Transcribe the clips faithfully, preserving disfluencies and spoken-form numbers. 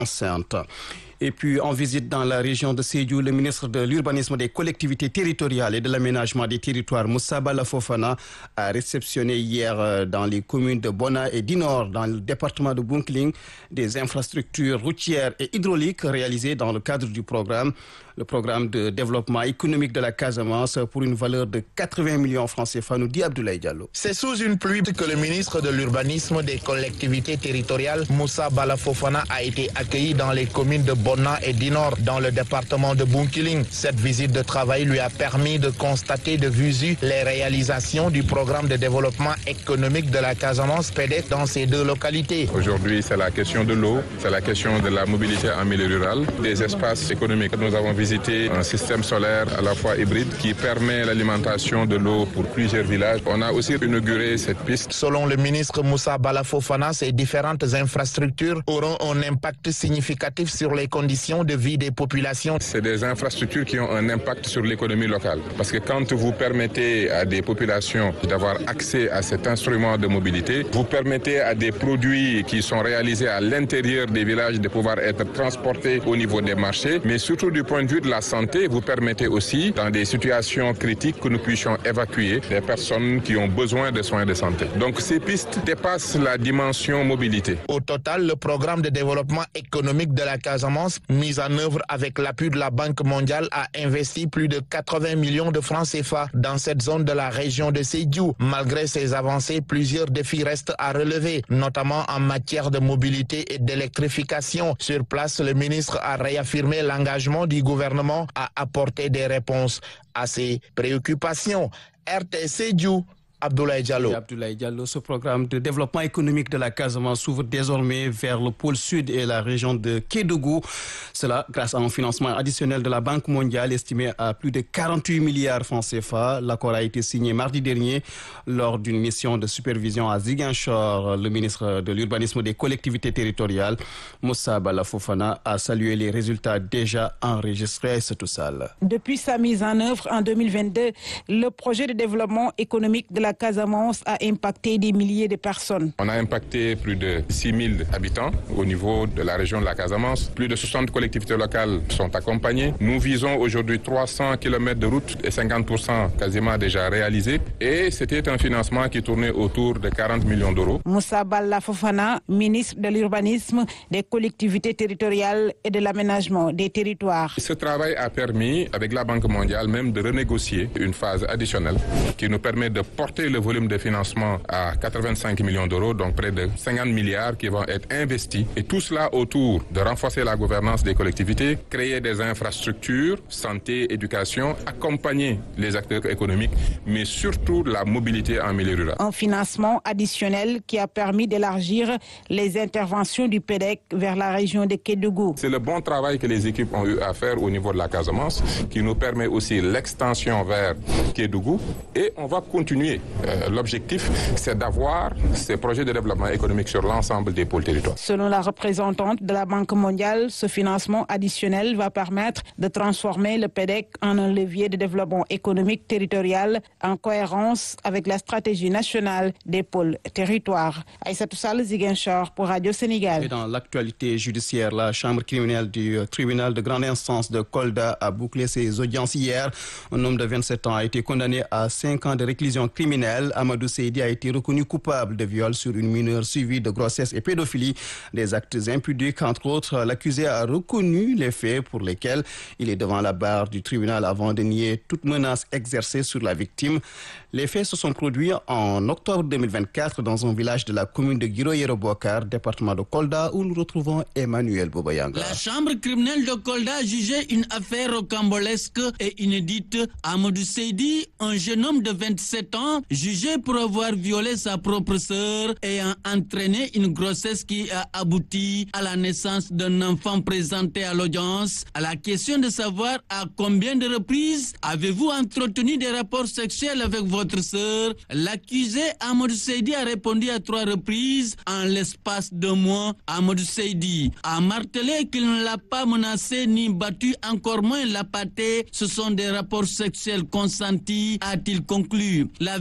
enceinte. Et puis, en visite dans la région de Sédhiou, le ministre de l'Urbanisme, des collectivités territoriales et de l'aménagement des territoires, Moussa Bala Fofana, a réceptionné hier dans les communes de Bona et Dinor, dans le département de Bounkiling, des infrastructures routières et hydrauliques réalisées dans le cadre du programme, le programme de développement économique de la Casamance pour une valeur de quatre-vingts millions francs C F A, nous dit Abdoulaye Diallo. C'est sous une pluie que le ministre de l'Urbanisme, des collectivités territoriales, Moussa Bala Fofana, a été accueilli dans les communes de Bona et Dinor, dans le département de Bounkiling. Cette visite de travail lui a permis de constater de visu les réalisations du programme de développement économique de la Casamance P D E C dans ces deux localités. Aujourd'hui, c'est la question de l'eau, c'est la question de la mobilité en milieu rural, des espaces économiques. Nous avons visité un système solaire à la fois hybride qui permet l'alimentation de l'eau pour plusieurs villages. On a aussi inauguré cette piste. Selon le ministre Moussa Bala Fofana, ces différentes infrastructures auront un impact significatif sur les conditions de vie des populations. C'est des infrastructures qui ont un impact sur l'économie locale. Parce que quand vous permettez à des populations d'avoir accès à cet instrument de mobilité, vous permettez à des produits qui sont réalisés à l'intérieur des villages de pouvoir être transportés au niveau des marchés, mais surtout du point de vue de la santé, vous permettez aussi, dans des situations critiques, que nous puissions évacuer des personnes qui ont besoin de soins de santé. Donc ces pistes dépassent la dimension mobilité. Au total, le programme de développement économique de la Casamance, mis en œuvre avec l'appui de la Banque mondiale, a investi plus de quatre-vingts millions de francs C F A dans cette zone de la région de Sédhiou. Malgré ces avancées, plusieurs défis restent à relever, notamment en matière de mobilité et d'électrification. Sur place, le ministre a réaffirmé l'engagement du gouvernement à apporter des réponses à ces préoccupations. R T Sédhiou, Abdoulaye Diallo. Abdoulaye Diallo, ce programme de développement économique de la Casamance s'ouvre désormais vers le pôle sud et la région de Kédougou. Cela grâce à un financement additionnel de la Banque mondiale estimé à plus de quarante-huit milliards francs C F A. L'accord a été signé mardi dernier lors d'une mission de supervision à Ziguinchor. Le ministre de l'Urbanisme, des collectivités territoriales, Moussa Bala Fofana, a salué les résultats déjà enregistrés. C'est tout ça. Depuis sa mise en œuvre en deux mille vingt-deux, le projet de développement économique de la Casamance a impacté des milliers de personnes. On a impacté plus de six mille habitants au niveau de la région de la Casamance. Plus de soixante collectivités locales sont accompagnées. Nous visons aujourd'hui trois cents kilomètres de route et cinquante pour cent quasiment déjà réalisés. Et c'était un financement qui tournait autour de quarante millions d'euros. Moussa Bala Fofana, ministre de l'Urbanisme, des collectivités territoriales et de l'aménagement des territoires. Ce travail a permis, avec la Banque mondiale, même de renégocier une phase additionnelle qui nous permet de porter le volume de financement à quatre-vingt-cinq millions d'euros, donc près de cinquante milliards qui vont être investis. Et tout cela autour de renforcer la gouvernance des collectivités, créer des infrastructures, santé, éducation, accompagner les acteurs économiques, mais surtout la mobilité en milieu rural. Un financement additionnel qui a permis d'élargir les interventions du P D E C vers la région de Kédougou. C'est le bon travail que les équipes ont eu à faire au niveau de la Casamance, qui nous permet aussi l'extension vers Kédougou. Et on va continuer. Euh, l'objectif, c'est d'avoir ces projets de développement économique sur l'ensemble des pôles territoires. Selon la représentante de la Banque mondiale, ce financement additionnel va permettre de transformer le P D E C en un levier de développement économique territorial en cohérence avec la stratégie nationale des pôles territoires. Aïssatou Sall, Ziguinchor pour Radio Sénégal. Et dans l'actualité judiciaire, la chambre criminelle du tribunal de grande instance de Kolda a bouclé ses audiences hier. Un homme de vingt-sept ans a été condamné à cinq ans de réclusion criminelle. Amadou Seydi a été reconnu coupable de viol sur une mineure suivie de grossesse et pédophilie, des actes impudiques. Entre autres, l'accusé a reconnu les faits pour lesquels il est devant la barre du tribunal avant de nier toute menace exercée sur la victime. Les faits se sont produits en octobre deux mille vingt-quatre dans un village de la commune de Guiro-Yero-Bokar, département de Kolda, où nous retrouvons Emmanuel Bobayanga. La chambre criminelle de Kolda a jugé une affaire rocambolesque et inédite. Amadou Seydi, un jeune homme de vingt-sept ans, jugé pour avoir violé sa propre sœur et a entraîné une grossesse qui a abouti à la naissance d'un enfant présenté à l'audience. À la question de savoir à combien de reprises avez-vous entretenu des rapports sexuels avec votre sœur, l'accusé Amadou Seydi a répondu à trois reprises en l'espace de mois. Amadou Seydi a martelé qu'il ne l'a pas menacé ni battu, encore moins l'appâté. Ce sont des rapports sexuels consentis, a-t-il conclu. La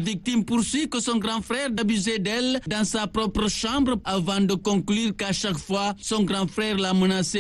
victime poursuit que son grand frère abusait d'elle dans sa propre chambre avant de conclure qu'à chaque fois, son grand frère l'a menacé